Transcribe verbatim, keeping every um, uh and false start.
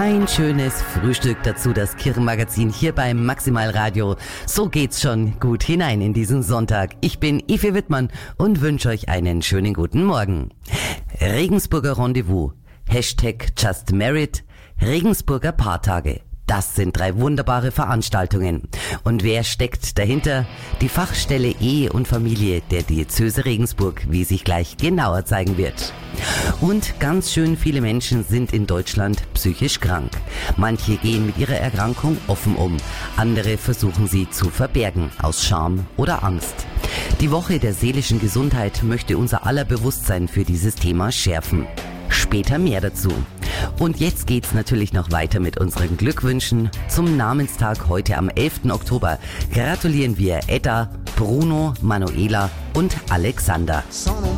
Ein schönes Frühstück dazu, das Kirchenmagazin hier beim Maximal Radio. So geht's schon gut hinein in diesen Sonntag. Ich bin Evi Wittmann und wünsche euch einen schönen guten Morgen. Regensburger Rendezvous, Hashtag Just Married, Regensburger Paartage. Das sind drei wunderbare Veranstaltungen. Und wer steckt dahinter? Die Fachstelle Ehe und Familie der Diözese Regensburg, wie sich gleich genauer zeigen wird. Und ganz schön viele Menschen sind in Deutschland psychisch krank. Manche gehen mit ihrer Erkrankung offen um, andere versuchen sie zu verbergen, aus Scham oder Angst. Die Woche der seelischen Gesundheit möchte unser aller Bewusstsein für dieses Thema schärfen. Später mehr dazu. Und jetzt geht's natürlich noch weiter mit unseren Glückwünschen. Zum Namenstag heute am elften Oktober gratulieren wir Edda, Bruno, Manuela und Alexander.